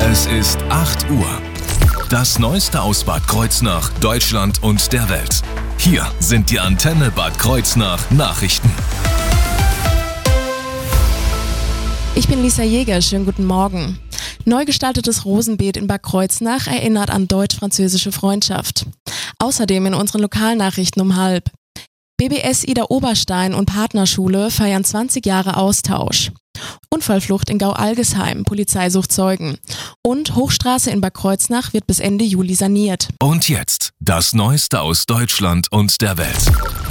Es ist 8 Uhr. Das Neueste aus Bad Kreuznach, Deutschland und der Welt. Hier sind die Antenne Bad Kreuznach Nachrichten. Ich bin Lisa Jäger, schönen guten Morgen. Neu gestaltetes Rosenbeet in Bad Kreuznach erinnert an deutsch-französische Freundschaft. Außerdem in unseren Lokalnachrichten um 12:30. BBS Ida Oberstein und Partnerschule feiern 20 Jahre Austausch. Unfallflucht in Gau-Algesheim, Polizei sucht Zeugen. Und Hochstraße in Bad Kreuznach wird bis Ende Juli saniert. Und jetzt das Neueste aus Deutschland und der Welt.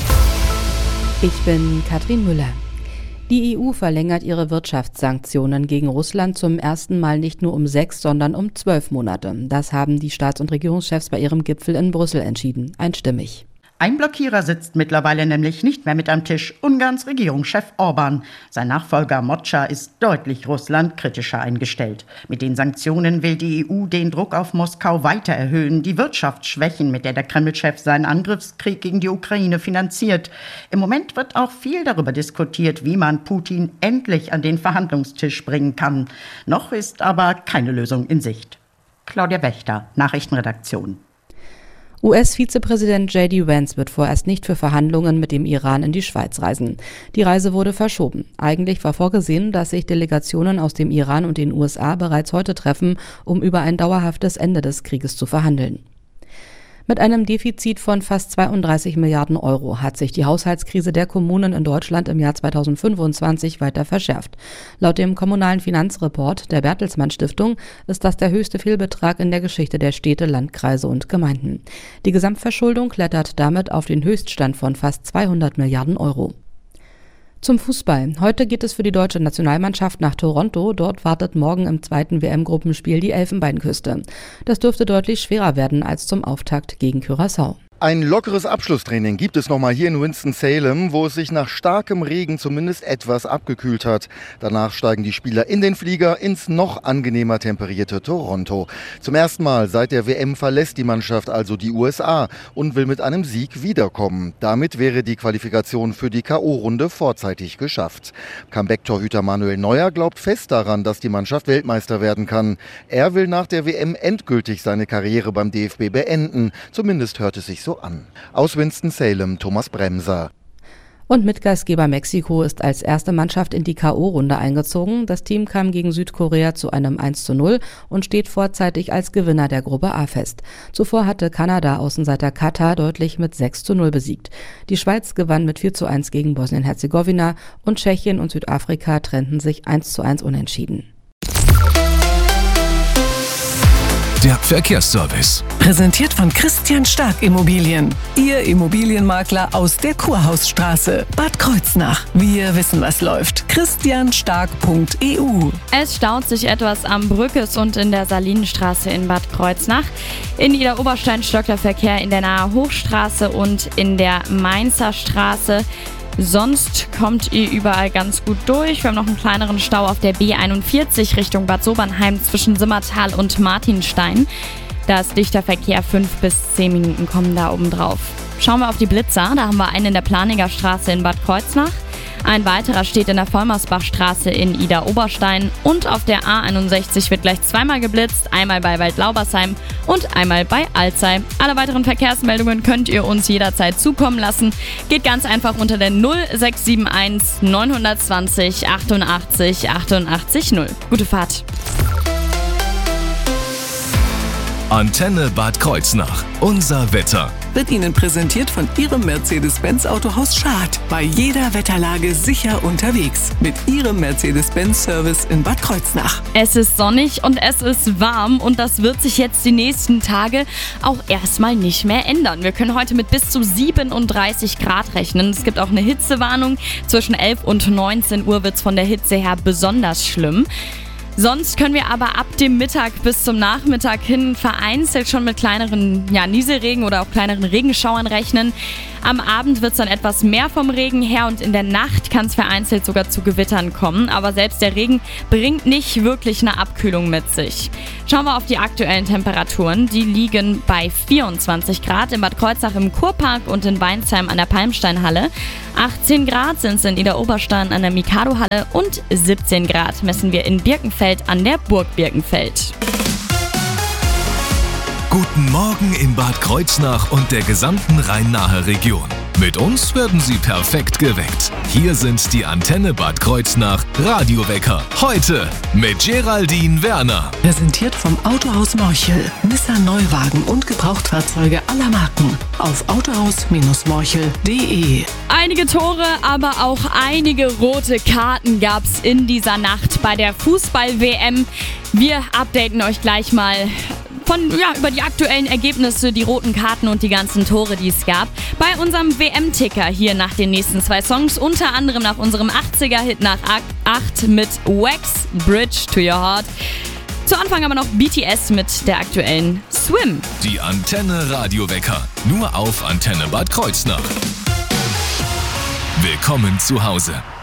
Ich bin Katrin Müller. Die EU verlängert ihre Wirtschaftssanktionen gegen Russland zum ersten Mal nicht nur um 6, sondern um 12 Monate. Das haben die Staats- und Regierungschefs bei ihrem Gipfel in Brüssel entschieden, einstimmig. Ein Blockierer sitzt mittlerweile nämlich nicht mehr mit am Tisch, Ungarns Regierungschef Orbán. Sein Nachfolger Mocsa ist deutlich russlandkritischer eingestellt. Mit den Sanktionen will die EU den Druck auf Moskau weiter erhöhen, die Wirtschaft schwächen, mit der der Kreml-Chef seinen Angriffskrieg gegen die Ukraine finanziert. Im Moment wird auch viel darüber diskutiert, wie man Putin endlich an den Verhandlungstisch bringen kann. Noch ist aber keine Lösung in Sicht. Claudia Wächter, Nachrichtenredaktion. US-Vizepräsident J.D. Vance wird vorerst nicht für Verhandlungen mit dem Iran in die Schweiz reisen. Die Reise wurde verschoben. Eigentlich war vorgesehen, dass sich Delegationen aus dem Iran und den USA bereits heute treffen, um über ein dauerhaftes Ende des Krieges zu verhandeln. Mit einem Defizit von fast 32 Milliarden Euro hat sich die Haushaltskrise der Kommunen in Deutschland im Jahr 2025 weiter verschärft. Laut dem kommunalen Finanzreport der Bertelsmann Stiftung ist das der höchste Fehlbetrag in der Geschichte der Städte, Landkreise und Gemeinden. Die Gesamtverschuldung klettert damit auf den Höchststand von fast 200 Milliarden Euro. Zum Fußball. Heute geht es für die deutsche Nationalmannschaft nach Toronto. Dort wartet morgen im zweiten WM-Gruppenspiel die Elfenbeinküste. Das dürfte deutlich schwerer werden als zum Auftakt gegen Curaçao. Ein lockeres Abschlusstraining gibt es nochmal hier in Winston-Salem, wo es sich nach starkem Regen zumindest etwas abgekühlt hat. Danach steigen die Spieler in den Flieger ins noch angenehmer temperierte Toronto. Zum ersten Mal seit der WM verlässt die Mannschaft also die USA und will mit einem Sieg wiederkommen. Damit wäre die Qualifikation für die K.O.-Runde vorzeitig geschafft. Comeback-Torhüter Manuel Neuer glaubt fest daran, dass die Mannschaft Weltmeister werden kann. Er will nach der WM endgültig seine Karriere beim DFB beenden. Zumindest hört es sich so an. Aus Winston-Salem, Thomas Bremser. Und Mitgastgeber Mexiko ist als erste Mannschaft in die K.O.-Runde eingezogen. Das Team kam gegen Südkorea zu einem 1:0 und steht vorzeitig als Gewinner der Gruppe A fest. Zuvor hatte Kanada Außenseiter Katar deutlich mit 6:0 besiegt. Die Schweiz gewann mit 4:1 gegen Bosnien-Herzegowina und Tschechien und Südafrika trennten sich 1:1 unentschieden. Der Verkehrsservice. Präsentiert von Christian Stark Immobilien. Ihr Immobilienmakler aus der Kurhausstraße, Bad Kreuznach. Wir wissen, was läuft. christianstark.eu. Es staut sich etwas am Brückes und in der Salinenstraße in Bad Kreuznach. In Ida Oberstein stockt der Verkehr in der Nahe Hochstraße und in der Mainzer Straße. Sonst kommt ihr überall ganz gut durch. Wir haben noch einen kleineren Stau auf der B41 Richtung Bad Sobernheim zwischen Simmertal und Martinstein. Da ist dichter Verkehr, 5 bis 10 Minuten kommen da oben drauf. Schauen wir auf die Blitzer. Da haben wir einen in der Planiger Straße in Bad Kreuznach. Ein weiterer steht in der Vollmersbachstraße in Ida Oberstein. Und auf der A61 wird gleich zweimal geblitzt. Einmal bei Waldlaubersheim und einmal bei Alzey. Alle weiteren Verkehrsmeldungen könnt ihr uns jederzeit zukommen lassen. Geht ganz einfach unter der 0671 920 88 88 0. Gute Fahrt. Antenne Bad Kreuznach. Unser Wetter. Wird Ihnen präsentiert von Ihrem Mercedes-Benz Autohaus Schad. Bei jeder Wetterlage sicher unterwegs. Mit Ihrem Mercedes-Benz-Service in Bad Kreuznach. Es ist sonnig und es ist warm und das wird sich jetzt die nächsten Tage auch erstmal nicht mehr ändern. Wir können heute mit bis zu 37 Grad rechnen. Es gibt auch eine Hitzewarnung. Zwischen 11 und 19 Uhr wird es von der Hitze her besonders schlimm. Sonst können wir aber ab dem Mittag bis zum Nachmittag hin vereinzelt schon mit kleineren Nieselregen oder auch kleineren Regenschauern rechnen. Am Abend wird es dann etwas mehr vom Regen her und in der Nacht kann es vereinzelt sogar zu Gewittern kommen. Aber selbst der Regen bringt nicht wirklich eine Abkühlung mit sich. Schauen wir auf die aktuellen Temperaturen. Die liegen bei 24 Grad in Bad Kreuznach im Kurpark und in Weinsheim an der Palmsteinhalle. 18 Grad sind es in Ida Oberstein an der Mikado-Halle und 17 Grad messen wir in Birkenfeld an der Burg Birkenfeld. Guten Morgen in Bad Kreuznach und der gesamten Rhein-Nahe Region. Mit uns werden Sie perfekt geweckt. Hier sind die Antenne Bad Kreuznach Radiowecker. Heute mit Geraldine Werner. Präsentiert vom Autohaus Morchel. Nissan Neuwagen und Gebrauchtfahrzeuge aller Marken. Auf autohaus-morchel.de. Einige Tore, aber auch einige rote Karten gab's in dieser Nacht bei der Fußball-WM. Wir updaten euch gleich mal über die aktuellen Ergebnisse, die roten Karten und die ganzen Tore, die es gab. Bei unserem WM-Ticker hier nach den nächsten 2 Songs, unter anderem nach unserem 80er-Hit nach 8 mit Wax, Bridge to Your Heart. Zu Anfang aber noch BTS mit der aktuellen Swim. Die Antenne Radiowecker, nur auf Antenne Bad Kreuznach. Willkommen zu Hause.